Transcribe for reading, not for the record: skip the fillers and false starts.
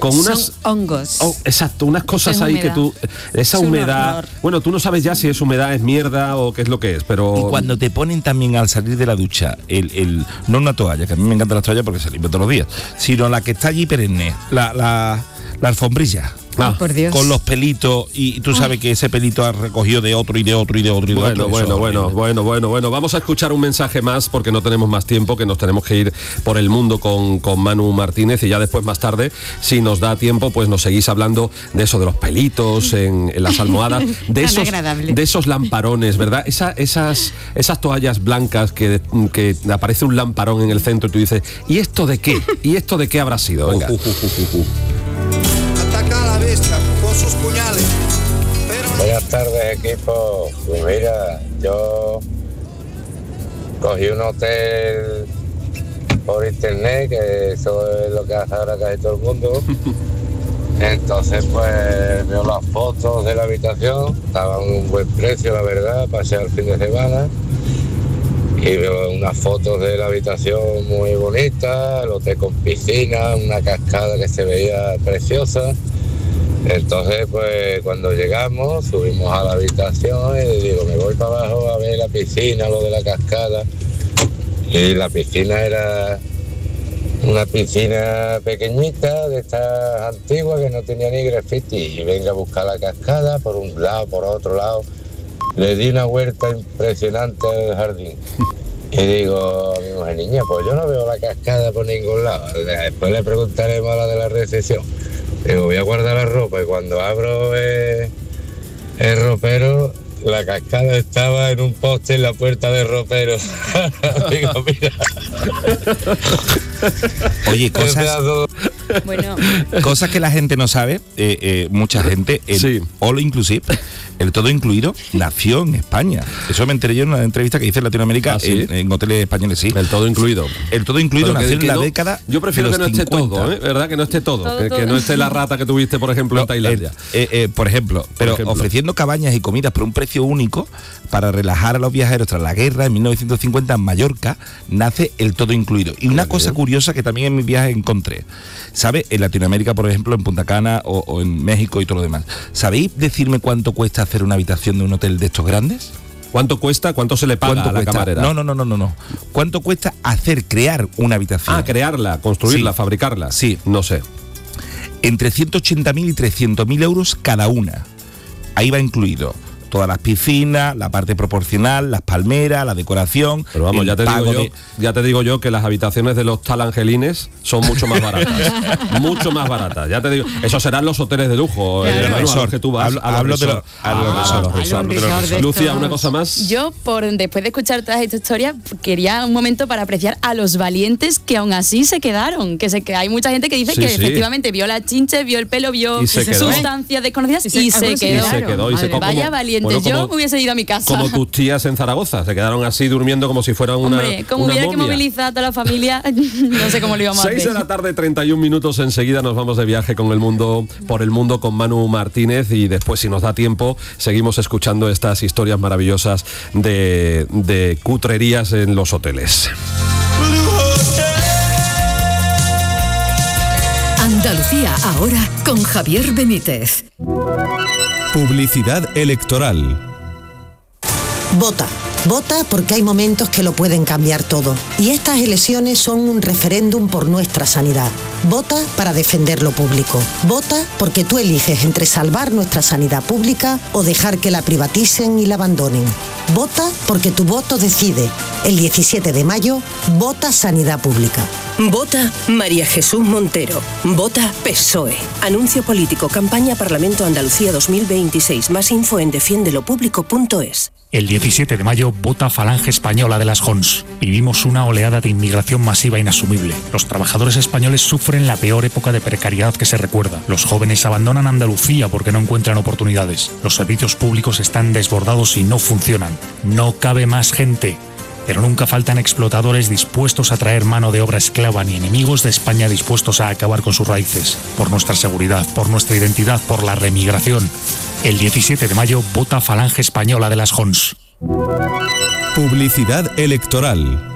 con unas... Son hongos. Exacto, unas cosas ahí que tú... Esa humedad... Bueno, tú no sabes ya si es humedad, es mierda o qué es lo que es, pero... Y cuando te ponen también al salir de la ducha, no una toalla, que a mí me encantan las toallas porque se limpian todos los días, sino la que está allí perenne, la alfombrilla. Por Dios. Con los pelitos, y tú sabes que ese pelito ha recogido de otro y de otro y de otro y de otro. Bueno. Vamos a escuchar un mensaje más porque no tenemos más tiempo, que nos tenemos que ir por el mundo con Manu Martínez, y ya después, más tarde, si nos da tiempo, pues nos seguís hablando de eso, de los pelitos en las almohadas, de esos lamparones, ¿verdad? Esas toallas blancas que aparece un lamparón en el centro y tú dices, ¿y esto de qué? ¿Y esto de qué habrá sido? Venga. Con sus puñales. Buenas tardes, equipo. Pues mira, yo cogí un hotel por internet, que eso es lo que hace ahora casi todo el mundo. Entonces pues veo las fotos de la habitación, estaban a un buen precio, la verdad, pasé el fin de semana y veo unas fotos de la habitación muy bonitas, el hotel con piscina, una cascada que se veía preciosa. Entonces, pues cuando llegamos, subimos a la habitación y digo, me voy para abajo a ver la piscina, lo de la cascada. Y la piscina era una piscina pequeñita, de estas antiguas, que no tenía ni graffiti. Y venga a buscar la cascada por un lado, por otro lado. Le di una vuelta impresionante al jardín. Y digo a mi mujer, niña, pues yo no veo la cascada por ningún lado. Después le preguntaremos a la de la recepción. Digo, voy a guardar la ropa, y cuando abro el ropero, la cascada estaba en un poste en la puerta del ropero. Digo, mira. Oye, cosas que la gente no sabe, mucha gente, All Inclusive, el todo incluido, nació en España. Eso me enteré yo en una entrevista que hice en Latinoamérica, en hoteles españoles, sí. El todo incluido. El todo incluido nació en la década. Yo prefiero que no esté todo, ¿verdad? Que no esté todo. Que no esté la rata que tuviste, por ejemplo, en Tailandia. Por ejemplo, ofreciendo cabañas y comidas por un precio único para relajar a los viajeros tras la guerra, en 1950 en Mallorca, nace el todo incluido. Y una cosa curiosa que también en mi viaje encontré, ¿sabe? En Latinoamérica, por ejemplo, en Punta Cana o en México y todo lo demás. ¿Sabéis decirme cuánto cuesta hacer una habitación de un hotel de estos grandes? ¿Cuánto cuesta? ¿Cuánto se le paga a la camarera? No. ¿Cuánto cuesta crear una habitación? Crearla, construirla, fabricarla. Sí. No sé. Entre 180.000 y 300.000 euros cada una. Ahí va incluido todas las piscinas, la parte proporcional, las palmeras, la decoración. Pero vamos, ya te digo yo que las habitaciones de los Talangelines son mucho más baratas. Mucho más baratas. Ya te digo, esos serán los hoteles de lujo. Claro, que tú vas. Hablo de los Lucía, una cosa más. Yo, después de escuchar toda esta historia, quería un momento para apreciar a los valientes que aún así se quedaron. Que hay mucha gente que dice que efectivamente vio la chinche, vio el pelo, vio sustancias desconocidas y se quedó. Vaya valiente. Bueno, yo hubiese ido a mi casa. Como tus tías en Zaragoza, se quedaron así durmiendo como si fueran una como hubiera que movilizar a toda la familia, no sé cómo lo íbamos a hacer. 6 de la tarde, 31 minutos, enseguida nos vamos de viaje con por el mundo con Manu Martínez, y después, si nos da tiempo, seguimos escuchando estas historias maravillosas de cutrerías en los hoteles. Andalucía ahora con Javier Benítez. Publicidad electoral. Vota. Vota porque hay momentos que lo pueden cambiar todo. Y estas elecciones son un referéndum por nuestra sanidad. Vota para defender lo público. Vota porque tú eliges entre salvar nuestra sanidad pública o dejar que la privaticen y la abandonen. Vota porque tu voto decide. El 17 de mayo, vota Sanidad Pública. Vota María Jesús Montero. Vota PSOE. Anuncio político. Campaña Parlamento Andalucía 2026. Más info en defiendelopublico.es. El 17 de mayo vota Falange Española de las Jons. Vivimos una oleada de inmigración masiva inasumible. Los trabajadores españoles sufren la peor época de precariedad que se recuerda. Los jóvenes abandonan Andalucía porque no encuentran oportunidades. Los servicios públicos están desbordados y no funcionan. No cabe más gente. Pero nunca faltan explotadores dispuestos a traer mano de obra esclava, ni enemigos de España dispuestos a acabar con sus raíces. Por nuestra seguridad, por nuestra identidad, por la remigración. El 17 de mayo vota Falange Española de las Jons. Publicidad electoral.